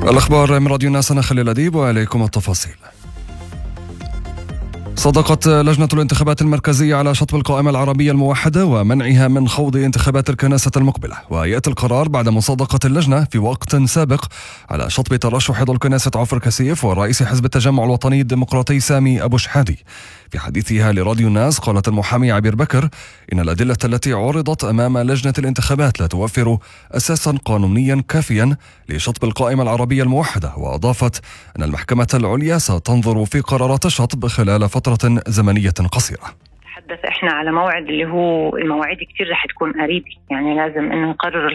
الأخبار من راديو الناس، أنا خليل أديب وإليكم التفاصيل. صدقت لجنة الانتخابات المركزية على شطب القائمة العربية الموحدة ومنعها من خوض انتخابات الكنيسة المقبلة، ويأتي القرار بعد مصادقة اللجنة في وقت سابق على شطب ترشح عضو الكنيسة عفر كسيف ورئيس حزب التجمع الوطني الديمقراطي سامي أبو شحادي. في حديثها لراديو الناس قالت المحامي عبير بكر إن الأدلة التي عرضت أمام لجنة الانتخابات لا توفر أساسا قانونيا كافيا لشطب القائمة العربية الموحدة، وأضافت أن المحكمة العليا ستنظر في قرارات الشطب خلال فترة زمنية قصيرة. تحدث احنا على موعد اللي هو المواعيد كتير رح تكون قريبة، يعني لازم انه نقرر